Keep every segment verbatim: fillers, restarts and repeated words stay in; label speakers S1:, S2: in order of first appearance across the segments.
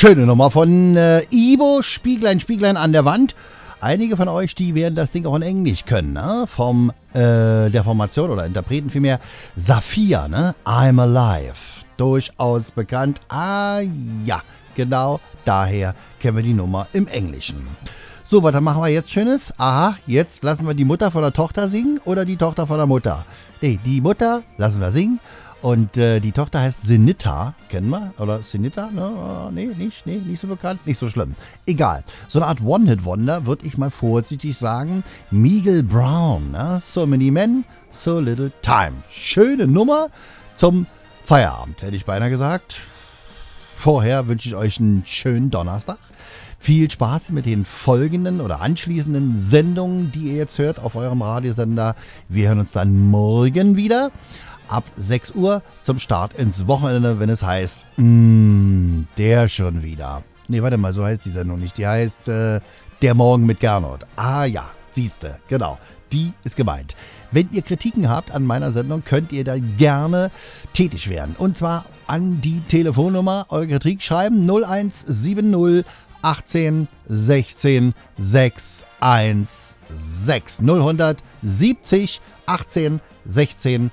S1: Schöne Nummer von äh, Ibo, Spieglein, Spieglein an der Wand. Einige von euch, die werden das Ding auch in Englisch können, ne? Vom, äh, der Formation oder Interpreten vielmehr, Saphir, ne? I'm Alive. Durchaus bekannt. Ah, ja, genau daher kennen wir die Nummer im Englischen. So, was machen wir jetzt Schönes? Aha, jetzt lassen wir die Mutter von der Tochter singen oder die Tochter von der Mutter? Nee, die Mutter lassen wir singen. Und äh, die Tochter heißt Sinita, kennen wir? Oder Sinita? Ne? Oh, nee, nicht, nee, nicht so bekannt, nicht so schlimm. Egal. So eine Art One-Hit-Wonder, würde ich mal vorsichtig sagen. Meagle Brown, ne? So many men, so little time. Schöne Nummer zum Feierabend, hätte ich beinahe gesagt. Vorher wünsche ich euch einen schönen Donnerstag. Viel Spaß mit den folgenden oder anschließenden Sendungen, die ihr jetzt hört auf eurem Radiosender. Wir hören uns dann morgen wieder. Ab sechs Uhr zum Start ins Wochenende, wenn es heißt, mm, der schon wieder. Nee, warte mal, so heißt die Sendung nicht. Die heißt äh, Der Morgen mit Gernot. Ah ja, siehste, genau. Die ist gemeint. Wenn ihr Kritiken habt an meiner Sendung, könnt ihr da gerne tätig werden. Und zwar an die Telefonnummer, eure Kritik schreiben null eins sieben null achtzehn sechzehn sechshundertsechzehn. null siebzig achtzehn sechzehn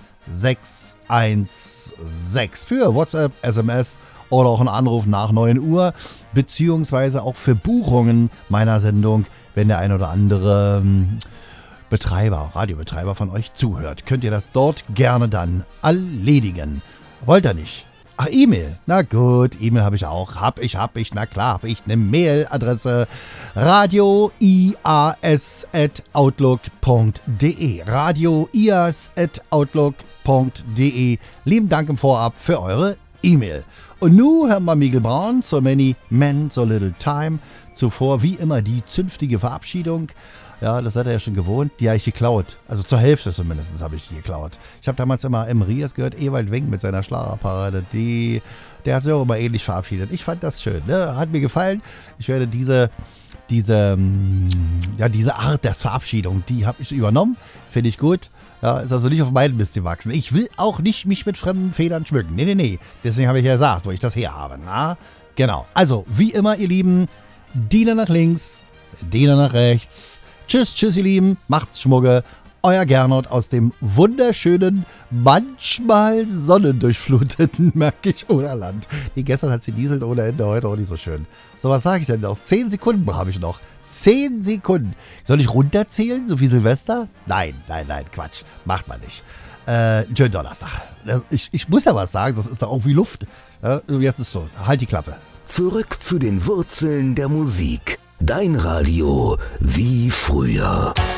S1: sechshundertsechzehn für WhatsApp, S M S oder auch einen Anruf nach neun Uhr, beziehungsweise auch für Buchungen meiner Sendung, wenn der ein oder andere Betreiber, Radiobetreiber von euch zuhört. Könnt ihr das dort gerne dann erledigen. Wollt ihr nicht? Ach, E-Mail. Na gut, E-Mail habe ich auch. Hab ich, hab ich, na klar, habe ich eine Mailadresse. radio i a s at outlook punkt de. radio i a s at outlook punkt de. Lieben Dank im Vorab für eure E-Mail. Und nun hören wir Meagle Brown, So Many Men, So Little Time. Zuvor wie immer die zünftige Verabschiedung. Ja, das seid ihr ja schon gewohnt. Die habe ich geklaut. Also zur Hälfte zumindest habe ich die geklaut. Ich habe damals immer im Rias gehört, Ewald Wenk mit seiner Schlagerparade. Die, der hat sich auch immer ähnlich verabschiedet. Ich fand das schön. Ne? Hat mir gefallen. Ich werde diese, diese, ja, diese Art der Verabschiedung, die habe ich übernommen. Finde ich gut. Ja, ist also nicht auf meinen Mist gewachsen. Ich will auch nicht mich mit fremden Federn schmücken. Nee, nee, nee. Deswegen habe ich ja gesagt, wo ich das her habe. Na? Genau. Also, wie immer, ihr Lieben, Diener nach links, Diener nach rechts. Tschüss, tschüss, ihr Lieben. Macht's Schmugge. Euer Gernot aus dem wunderschönen, manchmal sonnendurchfluteten Märkisch-Oderland. Die gestern hat sie dieselt ohne Ende, heute auch nicht so schön. So, was sage ich denn noch? Zehn Sekunden habe ich noch. Zehn Sekunden. Soll ich runterzählen, so wie Silvester? Nein, nein, nein, Quatsch. Macht man nicht. Äh, schönen Donnerstag. Ich, ich muss ja was sagen, das ist doch auch wie Luft. Ja, jetzt ist so. Halt die Klappe.
S2: Zurück zu den Wurzeln der Musik. Dein Radio wie früher.